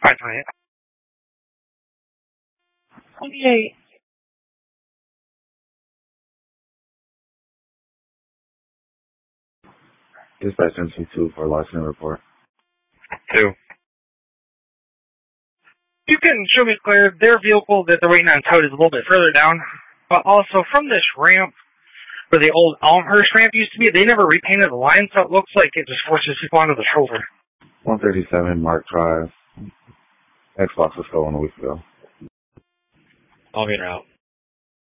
528. 28. Dispatch MC2 for larceny report. 2. You can show me clear. Their vehicle that they're waiting on towed is a little bit further down. But also from this ramp, where the old Elmhurst ramp used to be, they never repainted the line, so it looks like it just forces people onto the shoulder. 137 Mark Drive. Xbox was stolen a week ago. I'll get her out.